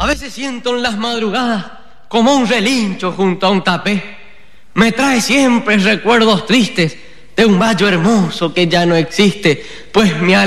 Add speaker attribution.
Speaker 1: A veces siento en las madrugadas como un relincho junto a un tapé. Me trae siempre recuerdos tristes de un valle hermoso que ya no existe, pues me